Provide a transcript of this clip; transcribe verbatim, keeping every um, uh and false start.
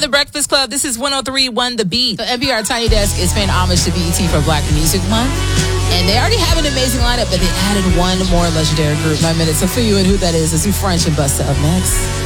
The Breakfast Club. This is one oh three point one The Beat. So N P R Tiny Desk is paying homage to B E T for Black Music Month. And they already have an amazing lineup, but they added one more legendary group. My minute to fill you in who that is. Let's do French and Busta up next.